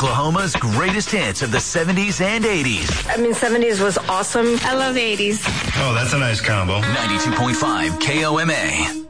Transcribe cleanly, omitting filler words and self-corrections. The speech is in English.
Oklahoma's greatest hits of the 70s and 80s. I mean, 70s was awesome. I love 80s. Oh, that's a nice combo. 92.5 KOMA.